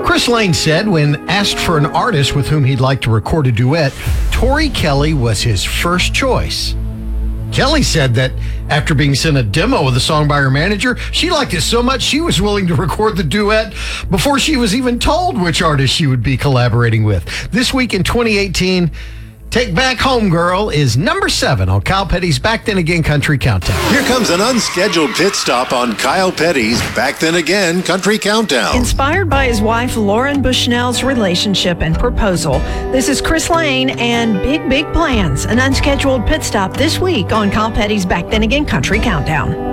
Chris Lane said when asked for an artist with whom he'd like to record a duet, Tori Kelly was his first choice. Kelly said that after being sent a demo of the song by her manager, she liked it so much she was willing to record the duet before she was even told which artist she would be collaborating with. This week in 2018, Take Back Home Girl is number 7 on Kyle Petty's Back Then Again Country Countdown. Here comes an unscheduled pit stop on Kyle Petty's Back Then Again Country Countdown. Inspired by his wife Lauren Bushnell's relationship and proposal, this is Chris Lane and Big Big Plans, an unscheduled pit stop this week on Kyle Petty's Back Then Again Country Countdown.